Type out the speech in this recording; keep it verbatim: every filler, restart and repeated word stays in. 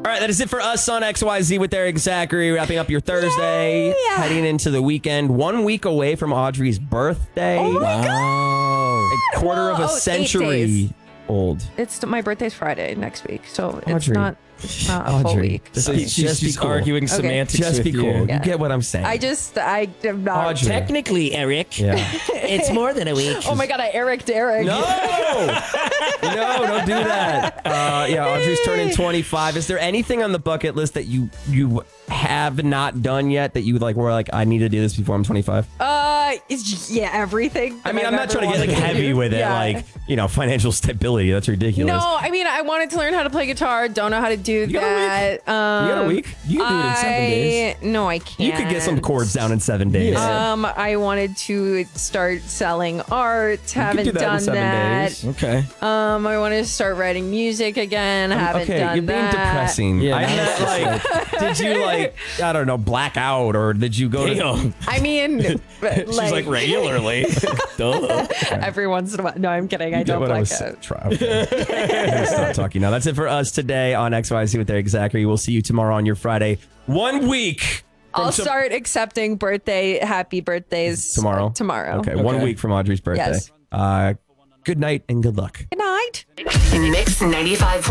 right, that is it for us on X Y Z with Eric Zachary. Wrapping up your Thursday, Yay! heading into the weekend. One week away from Audrey's birthday. Oh my wow. A quarter of a Well, oh, eight century days. old. It's my birthday's Friday next week, so it's Audrey. not, not a full Audrey. week. Just, So be- she's, just be she's cool. arguing Okay. semantics Just with be cool. you. You Yeah. get what I'm saying. I just, I am not. Audrey. Technically, Eric, Yeah. it's more than a week. Oh my God, I Eric Derek. No! no, don't do that. Uh, yeah, Audrey's turning twenty-five. Is there anything on the bucket list that you you have not done yet that you like were like, I need to do this before I'm twenty-five? Uh, it's, yeah, everything. I mean, that I'm I've not ever trying to get like wanted to heavy do. with it, Yeah. like, you know, financial stability. That's ridiculous. No, I mean, I wanted to learn how to play guitar. Don't know how to do got a that. week. Um, You got a week. You can do it in seven days. I- No, I can't. You could get some chords down in seven days. Yeah. Um, I wanted to start selling art. You Haven't could do that done in seven that. days. Okay. Um, I wanted to start writing music again. Haven't okay, done you're being that. depressing. Yeah, I now meant like, did you like, I don't know, black out, or did you go to? Damn. I mean, She's like, like regularly. Duh. every once in a while. No, I'm kidding. I You get don't what I black was out. try- okay. I'm gonna Stop talking now. That's it for us today on X Y Z with Eric Zachary. We'll see you tomorrow on your Friday. One week. from I'll to- start accepting birthday, happy birthdays tomorrow. Tomorrow. Okay, one Okay. week from Audrey's birthday. Yes. Uh, good night and good luck. Good night. Mix ninety-five.